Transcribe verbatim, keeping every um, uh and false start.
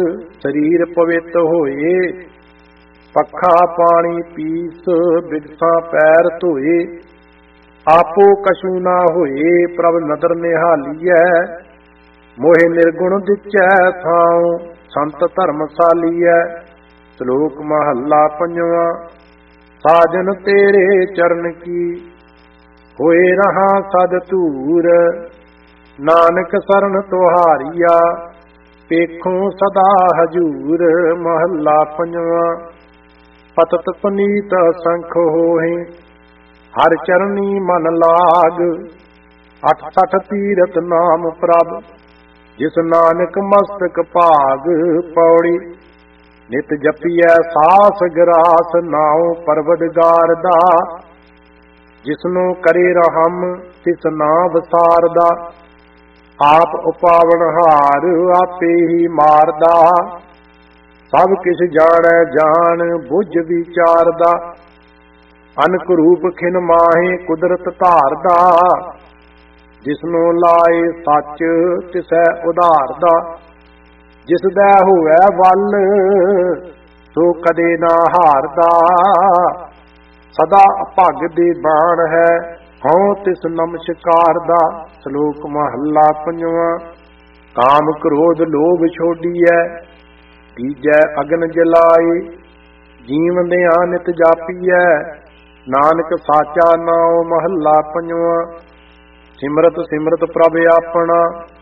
ਸਰੀਰ ਪਵਿੱਤ ਹੋਏ, ਪੱਖਾ ਪਾਣੀ ਪੀਸ ਬਿਗਸਾ ਪੈਰ ਧੋਏ। ਆਪੋ ਕਛੂ ਨਾ ਹੋਏ ਪ੍ਰਭ ਨਦਰ ਨਿਹਾਲੀਐ, ਮੋਹਿ ਨਿਰਗੁਣ ਦਿਚੈ ਥਾਉ ਸੰਤ ਧਰਮਸਾਲੀਐ। ਸ਼ਲੋਕ ਮਹੱਲਾ ਪੰਜਵਾਂ। ਸਾਜਨ ਤੇਰੇ ਚਰਨ ਕੀ ਹੋਏ ਰਹਾ ਸਦ ਧੂਰ, ਨਾਨਕ ਸਰਨ ਤੁਹਾਰੀਆ ਪੇਖੋਂ ਸਦਾ ਹਜੂਰ। ਮਹੱਲਾ ਪੰਜਵਾਂ। ਪਤਤ ਪਨੀਤ ਸੰਖ ਹੋਏ ਹਰ ਚਰਨੀ ਮਨ ਲਾਗ, ਅਠ ਸਠ ਤੀਰਥ ਨਾਮ ਪ੍ਰਭ ਜਿਸ ਨਾਨਕ ਮਸਤਕ ਭਾਗ। ਪੌੜੀ। ਨਿਤ ਜਪੀਐ ਸਾਸ ਗਰਾਸ ਨਾਉ ਪਰਵਦਗਾਰ ਦਾ, ਜਿਸਨੂੰ ਕਰੇ ਰਹਮ ਤਿਸ ਨਾ ਵਸਾਰਦਾ। ਆਪ ਉਪਾਵਨ ਹਾਰ ਆਪੇ ਹੀ ਮਾਰਦਾ, ਸਭ ਕਿਛ ਜਾਣੈ ਜਾਣ ਬੁੱਝ ਵਿਚਾਰਦਾ। ਅਨਕ ਰੂਪ ਖਿਨ ਮਾਹੇ ਕੁਦਰਤ ਧਾਰਦਾ, ਜਿਸਨੂੰ ਲਾਏ ਸੱਚ ਤਿਸੈ ਉਧਾਰਦਾ। ਜਿਸ ਦਾ ਹੋਵੈ ਵੱਲ ਸੋ ਕਦੇ ਨਾ ਹਾਰਦਾ, ਸਦਾ ਅਭੰਗ ਦੇ ਬਾਣ ਹੈ ਹਉ ਤਿਸ ਨਮਸਕਾਰ ਦਾ। ਸ਼ਲੋਕ ਮਹੱਲਾ ਪੰਜਵਾਂ। ਕਾਮ ਕ੍ਰੋਧ ਲੋਭ ਛੋਡੀਐ, ਤੀਜੈ ਅਗਨ ਜਲਾਏ। ਜੀਵਦਿਆਂ ਨਿਤ ਜਾਪੀਐ, ਨਾਨਕ ਸਾਚਾ ਨਾਉ। ਮਹੱਲਾ ਪੰਜਵਾਂ। ਸਿਮਰਤ ਸਿਮਰਤ ਪ੍ਰਭ ਆਪਣਾ,